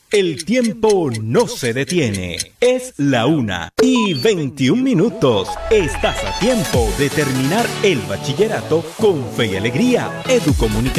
El tiempo no se detiene. Es la 1:21. Estás a tiempo de terminar el bachillerato con fe y alegría. Educomunicación.